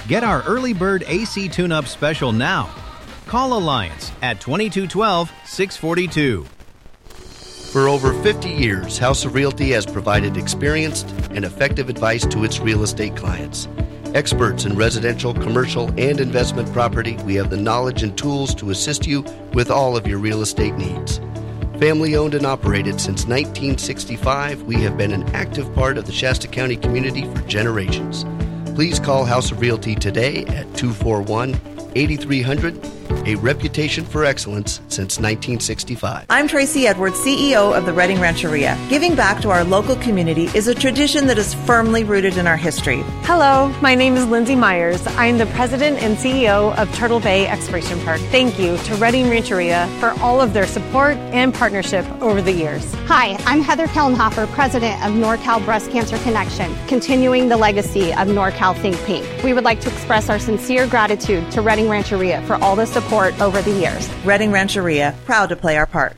Get our early bird AC tune-up special now. Call Alliance at 2212-642. For over 50 years, House of Realty has provided experienced and effective advice to its real estate clients. Experts in residential, commercial, and investment property, we have the knowledge and tools to assist you with all of your real estate needs. Family owned and operated since 1965, we have been an active part of the Shasta County community for generations. Please call House of Realty today at 241-8300, a reputation for excellence since 1965. I'm Tracy Edwards, CEO of the Redding Rancheria. Giving back to our local community is a tradition that is firmly rooted in our history. Hello, my name is Lindsay Myers. I'm the president and CEO of Turtle Bay Exploration Park. Thank you to Redding Rancheria for all of their support and partnership over the years. Hi, I'm Heather Kellenhofer, president of NorCal Breast Cancer Connection, continuing the legacy of NorCal Think Pink. We would like to express our sincere gratitude to Redding Rancheria for all the support over the years. Redding Rancheria, proud to play our part.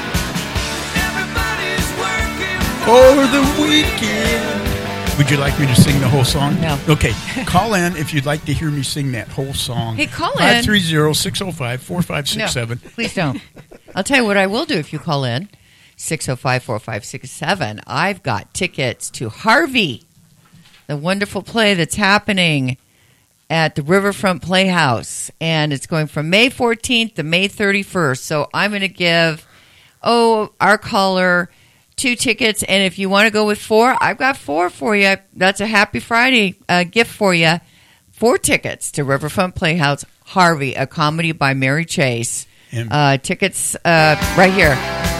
For the weekend. Would you like me to sing the whole song? No. Okay. Call in if you'd like to hear me sing that whole song. Hey, call in. 530-605-4567. No, please don't. I'll tell you what I will do if you call in. 605-4567. I've got tickets to Harvey, the wonderful play that's happening at the Riverfront Playhouse, and it's going from May 14th to May 31st. So I'm going to give, our caller 2 tickets, and if you want to go with 4, I've got 4 for you. That's a Happy Friday gift for you. 4 tickets to Riverfront Playhouse, Harvey, a comedy by Mary Chase. Tickets right here.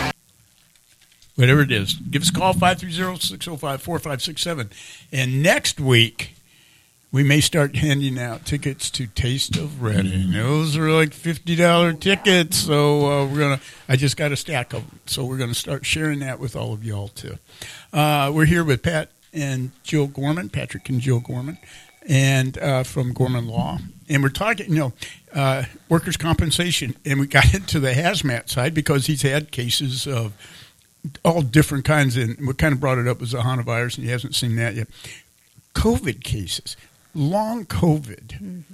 Whatever it is. Give us a call, 530-605-4567. And next week, we may start handing out tickets to Taste of Redding. Those are like $50 tickets, so I just got a stack of them. So we're going to start sharing that with all of y'all, too. We're here with Pat and Jill Gorman, Patrick and Jill Gorman, and from Gorman Law. And we're talking, workers' compensation. And we got into the hazmat side because he's had cases of all different kinds. And what kind of brought it up was the Hana virus, and he hasn't seen that yet. COVID cases. Long COVID,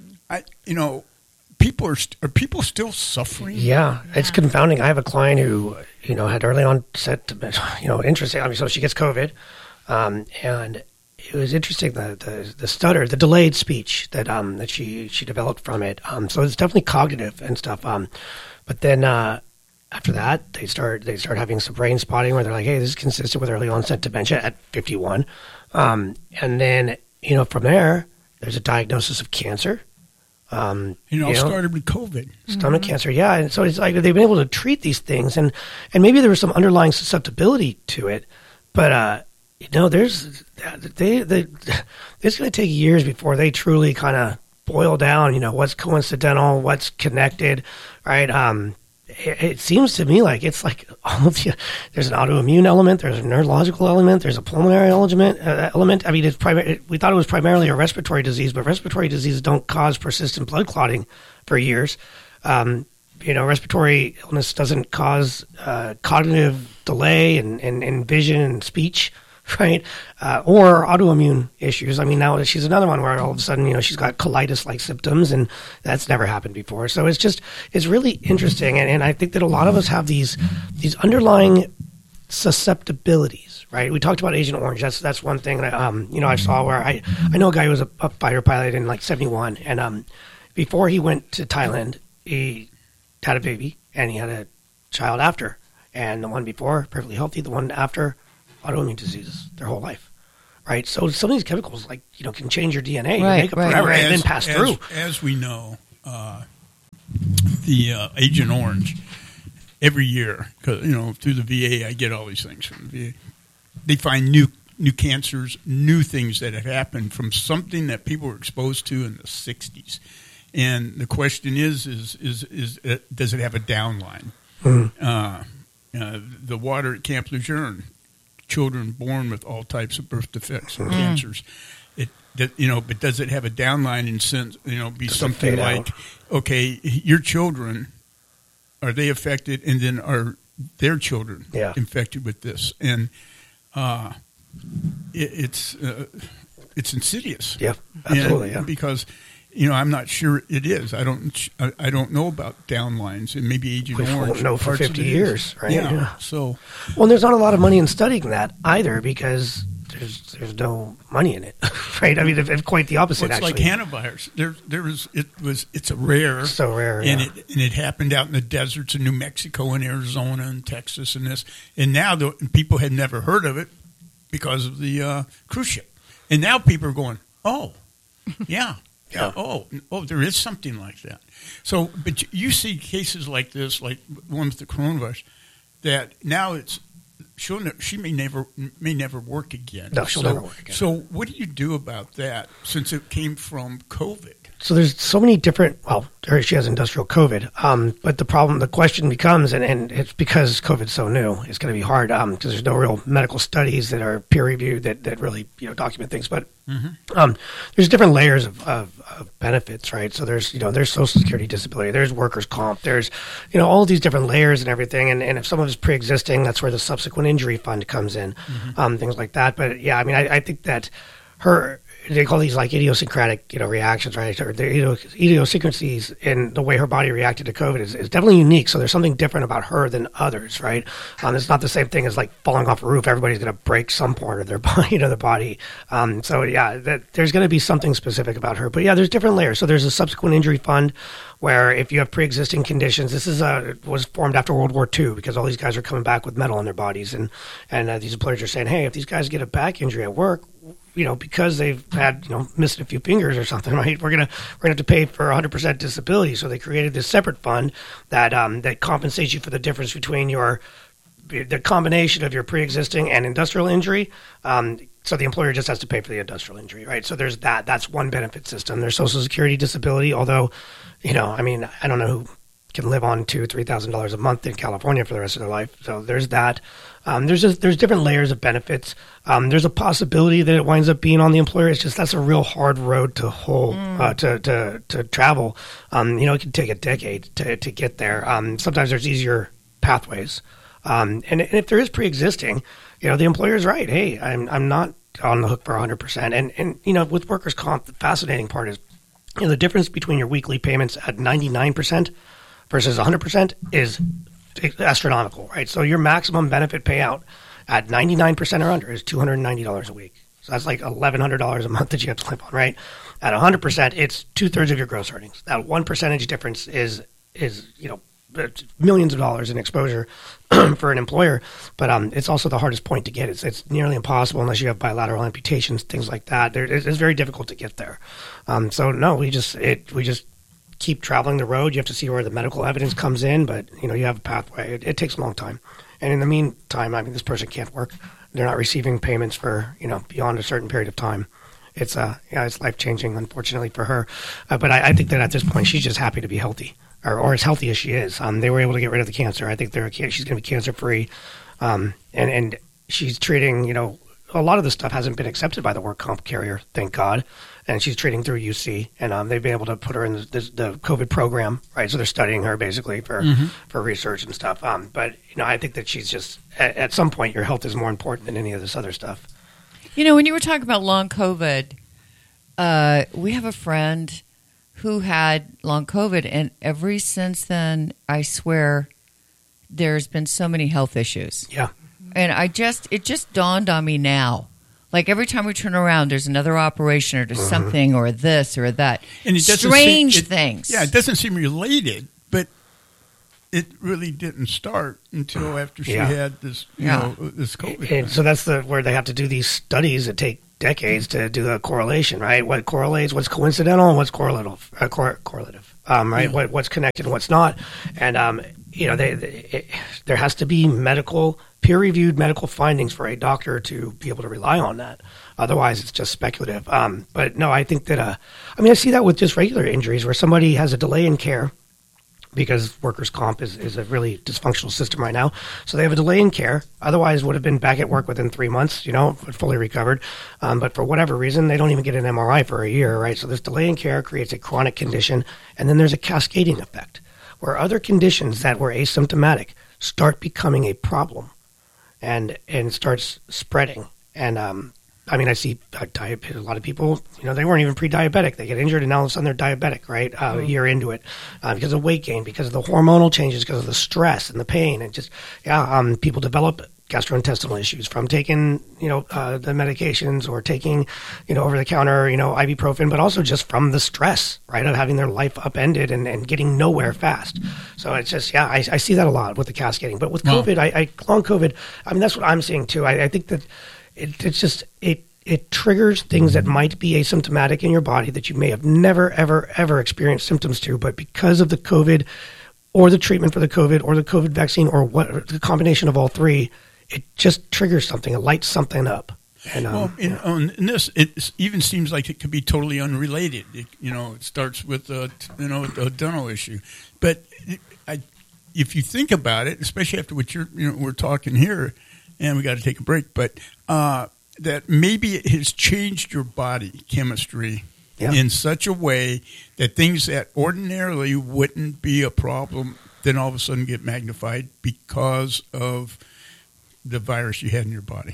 people are people still suffering? Yeah, it's confounding. I have a client who, had early onset, interesting. I mean, so she gets COVID, and it was interesting the stutter, the delayed speech that she developed from it. So it's definitely cognitive and stuff. But then after that, they start having some brain spotting where they're like, hey, this is consistent with early onset dementia at 51, and then from there. There's a diagnosis of cancer. Started with COVID. Stomach cancer, yeah. And so it's like they've been able to treat these things, and maybe there was some underlying susceptibility to it. But, it's going to take years before they truly kind of boil down, what's coincidental, what's connected, right? It seems to me like it's like there's an autoimmune element, there's a neurological element, there's a pulmonary element. I mean, we thought it was primarily a respiratory disease, but respiratory diseases don't cause persistent blood clotting for years. Respiratory illness doesn't cause cognitive delay and vision and speech, right? Or autoimmune issues. I mean, now she's another one where all of a sudden, she's got colitis-like symptoms, and that's never happened before. So it's really interesting. And I think that a lot of us have these underlying susceptibilities, right? We talked about Agent Orange. That's one thing that, I saw where I know a guy who was a fighter pilot in like 71. And before he went to Thailand, he had a baby and he had a child after. And the one before, perfectly healthy. The one after, autoimmune diseases their whole life, right? So some of these chemicals, can change your DNA, your makeup forever, and then pass through. As we know, the Agent Orange, every year, because through the VA, I get all these things from the VA. They find new cancers, new things that have happened from something that people were exposed to in the 60s. And the question is does it have a downline? The water at Camp Lejeune, children born with all types of birth defects and cancers. But does it have a downline in sense? Be something like, okay, your children, are they affected, and then are their children infected with this? And it's insidious. Yeah, absolutely. Because I'm not sure it is. I don't know about downlines and maybe Agent We Orange. won't know for parts of 50 it is. years, right? Yeah. So, well, there's not a lot of money in studying that either because there's no money in it, right? I mean, if quite the opposite. well, it's actually, like hantavirus. It's a rare, so rare, and it happened out in the deserts of New Mexico and Arizona and Texas and this, and now people had never heard of it because of the cruise ship, and now people are going, oh, yeah. Yeah. Oh, there is something like that. So, but you see cases like this, like one with the coronavirus, that now she may never work again. No, she'll never work again. So, what do you do about that since it came from COVID? So there's so many different, she has industrial COVID, but the question becomes, and it's because COVID's so new, it's going to be hard because there's no real medical studies that are peer-reviewed that really document things. But there's different layers of benefits, right? So there's Social Security disability, there's workers' comp, there's all these different layers and everything. And if someone is pre-existing, that's where the subsequent injury fund comes in, things like that. But yeah, I mean, I think that they call these like idiosyncratic, reactions, right? Or the idiosyncrasies in the way her body reacted to COVID is definitely unique. So there's something different about her than others, right? It's not the same thing as like falling off a roof. Everybody's going to break some part of their body, the body. So yeah, there's going to be something specific about her. But yeah, there's different layers. So there's a subsequent injury fund where if you have pre-existing conditions, this was formed after World War II because all these guys are coming back with metal in their bodies, and these employers are saying, hey, if these guys get a back injury at work, because they've had, missed a few fingers or something, right? We're gonna have to pay for 100% disability. So they created this separate fund that compensates you for the difference between the combination of your pre-existing and industrial injury. So the employer just has to pay for the industrial injury, right? So there's that. That's one benefit system. There's Social Security disability, although, I don't know who can live on $2,000-$3,000 a month in California for the rest of their life. So there's that. There's different layers of benefits. There's a possibility that it winds up being on the employer. It's just that's a real hard road to hold to travel. It can take a decade to get there. Sometimes there's easier pathways. And if there is pre-existing, the employer is right. Hey, I'm not on the hook for 100%. And with workers' comp, the fascinating part is the difference between your weekly payments at 99% versus 100% is astronomical, right? So your maximum benefit payout at 99% or under is $290 a week. So that's like $1,100 a month that you have to live on, right? At 100%, it's 2/3 of your gross earnings. That 1% difference is millions of dollars in exposure for an employer, but it's also the hardest point to get. It's nearly impossible unless you have bilateral amputations, things like that. It's very difficult to get there. So no, we just keep traveling the road. You have to see where the medical evidence comes in, but you have a pathway. It takes a long time, and in the meantime, this person can't work. They're not receiving payments for beyond a certain period of time. It's life changing, unfortunately for her. But I think that at this point, she's just happy to be healthy. Or as healthy as she is. They were able to get rid of the cancer. I think she's going to be cancer-free. And she's treating, a lot of the stuff hasn't been accepted by the work comp carrier, thank God. And she's treating through UC. And they've been able to put her in the COVID program, right? So they're studying her basically for research and stuff. But, I think that she's just, at some point, your health is more important than any of this other stuff. When you were talking about long COVID, we have a friend who had long COVID, and ever since then, I swear, there's been so many health issues. Yeah. And it just dawned on me now. Like every time we turn around, there's another operation or there's something or this or that. And it strange things. Yeah, it doesn't seem related, but it really didn't start until after she had this, this COVID. And so that's where they have to do these studies that take decades to do the correlation, right? What correlates, what's coincidental, and what's correlative, right? Yeah. What's connected and what's not. And, there has to be peer-reviewed medical findings for a doctor to be able to rely on that. Otherwise, it's just speculative. But no, I think that, I see that with just regular injuries where somebody has a delay in care because workers' comp is a really dysfunctional system right now. So they have a delay in care. Otherwise, would have been back at work within 3 months, fully recovered. But for whatever reason, they don't even get an MRI for a year, right? So this delay in care creates a chronic condition. And then there's a cascading effect where other conditions that were asymptomatic start becoming a problem and starts spreading. And I mean, I see a lot of people, they weren't even pre-diabetic. They get injured and now all of a sudden they're diabetic, right? A year into it, because of weight gain, because of the hormonal changes, because of the stress and the pain, and just, people develop gastrointestinal issues from taking, the medications or taking, over the counter, ibuprofen, but also just from the stress, right, of having their life upended and getting nowhere fast. So it's just, I see that a lot with the cascading. But with COVID, long COVID, I mean, that's what I'm seeing too. I think that it triggers things that might be asymptomatic in your body that you may have never, ever, ever experienced symptoms to, but because of the COVID or the treatment for the COVID or the COVID vaccine or the combination of all three, it just triggers something. It lights something up. And, in this, it even seems like it could be totally unrelated. It starts with a dental issue, but if you think about it, especially after what we're talking here, and we got to take a break, but that maybe it has changed your body chemistry in such a way that things that ordinarily wouldn't be a problem then all of a sudden get magnified because of the virus you had in your body,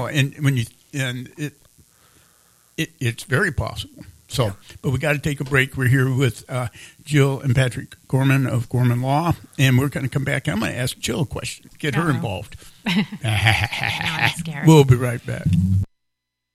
it's very possible. So, but we got to take a break. We're here with Jill and Patrick Gorman of Gorman Law, and we're going to come back. I'm going to ask Jill a question, get her involved. I'm scared. We'll be right back.